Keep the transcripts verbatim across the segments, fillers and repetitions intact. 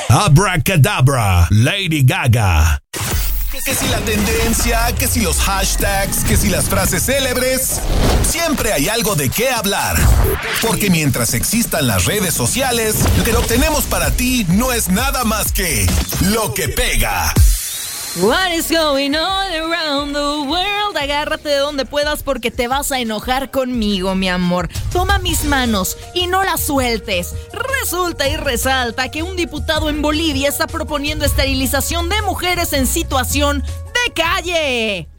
Abracadabra, Lady Gaga. Que si la tendencia, que si los hashtags, que si las frases célebres, siempre hay algo de qué hablar. Porque mientras existan las redes sociales, lo que obtenemos para ti no es nada más que lo que pega. What is going on around the world? Agárrate de donde puedas porque te vas a enojar conmigo, mi amor. Toma mis manos y no las sueltes. Resulta y resalta que un diputado en Bolivia está proponiendo esterilización de mujeres en situación de calle.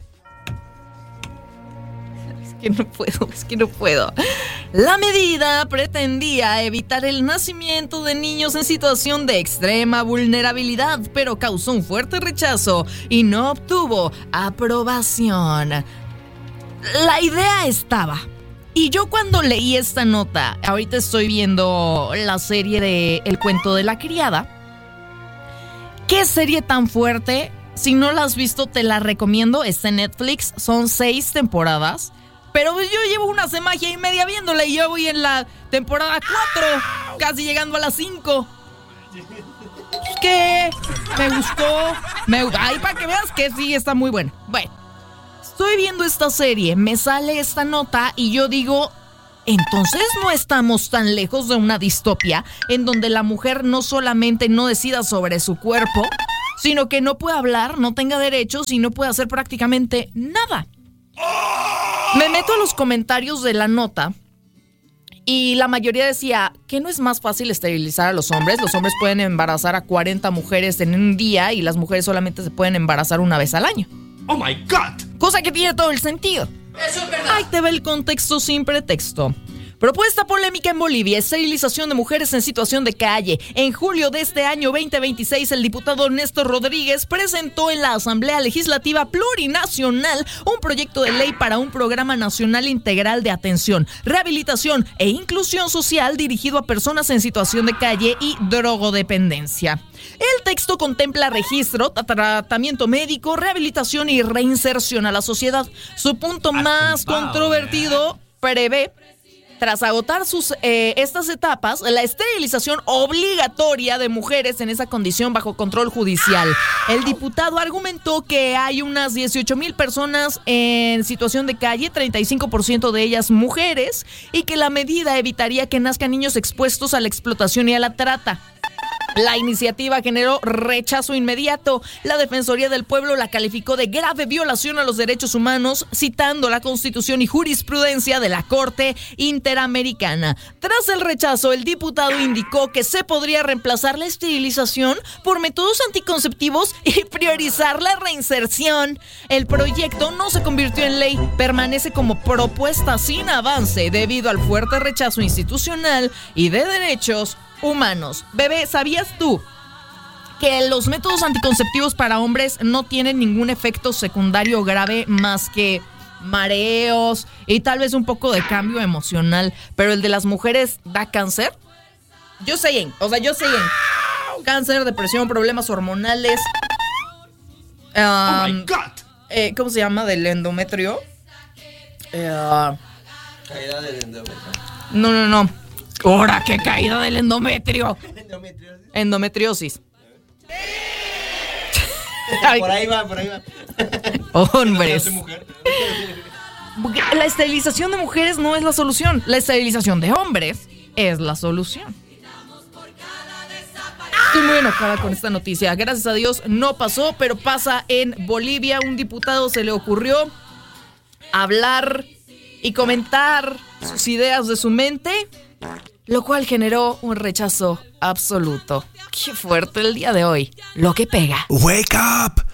Es que no puedo, es que no puedo. La medida pretendía evitar el nacimiento de niños en situación de extrema vulnerabilidad, pero causó un fuerte rechazo y no obtuvo aprobación. La idea estaba. Y yo cuando leí esta nota, ahorita estoy viendo la serie de El cuento de la criada. ¿Qué serie tan fuerte? Si no la has visto, te la recomiendo. Está en Netflix, son seis temporadas. Pero yo llevo una semana y media viéndola y yo voy en la temporada cuatro, casi llegando a las cinco. ¿Qué? Me gustó. Me... Ay, para que veas que sí, está muy buena. Bueno, estoy viendo esta serie, me sale esta nota y yo digo, entonces no estamos tan lejos de una distopia en donde la mujer no solamente no decida sobre su cuerpo, sino que no puede hablar, no tenga derechos y no puede hacer prácticamente nada. Me meto a los comentarios de la nota y la mayoría decía que no es más fácil esterilizar a los hombres. Los hombres pueden embarazar a cuarenta mujeres en un día y las mujeres solamente se pueden embarazar una vez al año. ¡Oh, my God! Cosa que tiene todo el sentido. Eso es verdad. Ahí te ve el contexto sin pretexto. Propuesta polémica en Bolivia, esterilización de mujeres en situación de calle. En julio de este año veinte veintiséis, el diputado Néstor Rodríguez presentó en la Asamblea Legislativa Plurinacional un proyecto de ley para un programa nacional integral de atención, rehabilitación e inclusión social dirigido a personas en situación de calle y drogodependencia. El texto contempla registro, tratamiento médico, rehabilitación y reinserción a la sociedad. Su punto más controvertido prevé, tras agotar sus eh, estas etapas, la esterilización obligatoria de mujeres en esa condición bajo control judicial. El diputado argumentó que hay unas dieciocho mil personas en situación de calle, treinta y cinco por ciento de ellas mujeres, y que la medida evitaría que nazcan niños expuestos a la explotación y a la trata. La iniciativa generó rechazo inmediato. La Defensoría del Pueblo la calificó de grave violación a los derechos humanos, citando la Constitución y jurisprudencia de la Corte Interamericana. Tras el rechazo, el diputado indicó que se podría reemplazar la esterilización por métodos anticonceptivos y priorizar la reinserción. El proyecto no se convirtió en ley, permanece como propuesta sin avance debido al fuerte rechazo institucional y de derechos humanos. Bebé, ¿sabías tú que los métodos anticonceptivos para hombres no tienen ningún efecto secundario grave más que mareos y tal vez un poco de cambio emocional, pero el de las mujeres da cáncer? Yo sé, o sea, yo sé cáncer, depresión, problemas hormonales. Um, oh my God. Eh, ¿Cómo se llama? Del endometrio. Uh, Caída del endometrio. No, no, no. ¡Hora, qué caída del endometrio! Endometriosis. Endometriosis. Por ahí va, por ahí va. Hombres. La esterilización de mujeres no es la solución. La esterilización de hombres es la solución. Estoy muy enojada con esta noticia. Gracias a Dios no pasó, pero pasa en Bolivia. Un diputado se le ocurrió hablar y comentar sus ideas de su mente, lo cual generó un rechazo absoluto. Qué fuerte el día de hoy. Lo que pega. Wake up.